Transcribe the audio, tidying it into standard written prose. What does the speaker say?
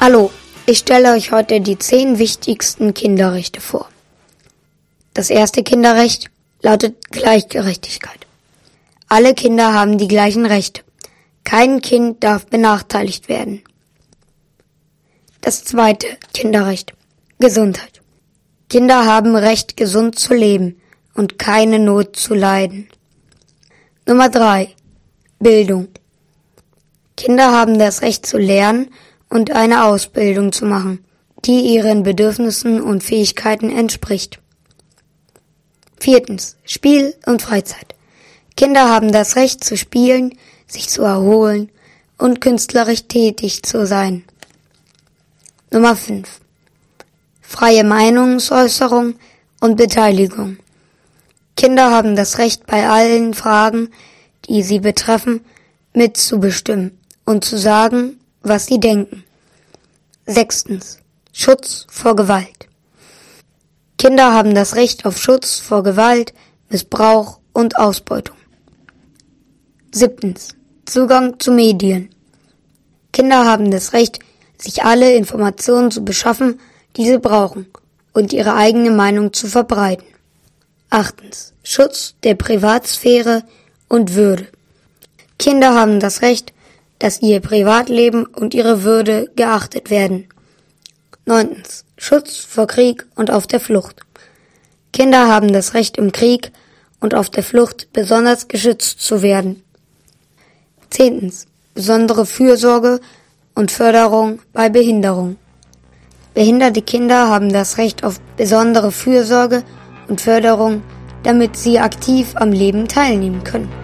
Hallo, ich stelle euch heute die 10 wichtigsten Kinderrechte vor. Das erste Kinderrecht lautet Gleichgerechtigkeit. Alle Kinder haben die gleichen Rechte. Kein Kind darf benachteiligt werden. Das zweite Kinderrecht, Gesundheit. Kinder haben Recht, gesund zu leben und keine Not zu leiden. Nummer 3, Bildung. Kinder haben das Recht zu lernen und eine Ausbildung zu machen, die ihren Bedürfnissen und Fähigkeiten entspricht. 4, Spiel und Freizeit. Kinder haben das Recht zu spielen, sich zu erholen und künstlerisch tätig zu sein. Nummer 5, freie Meinungsäußerung und Beteiligung. Kinder haben das Recht, bei allen Fragen, die sie betreffen, mitzubestimmen und zu sagen, was sie denken. 6, Schutz vor Gewalt. Kinder haben das Recht auf Schutz vor Gewalt, Missbrauch und Ausbeutung. 7, Zugang zu Medien. Kinder haben das Recht, sich alle Informationen zu beschaffen, die sie brauchen, und ihre eigene Meinung zu verbreiten. 8, Schutz der Privatsphäre und Würde. Kinder haben das Recht, dass ihr Privatleben und ihre Würde geachtet werden. 9, Schutz vor Krieg und auf der Flucht. Kinder haben das Recht, im Krieg und auf der Flucht besonders geschützt zu werden. 10, besondere Fürsorge und Förderung bei Behinderung. Behinderte Kinder haben das Recht auf besondere Fürsorge und Förderung, damit sie aktiv am Leben teilnehmen können.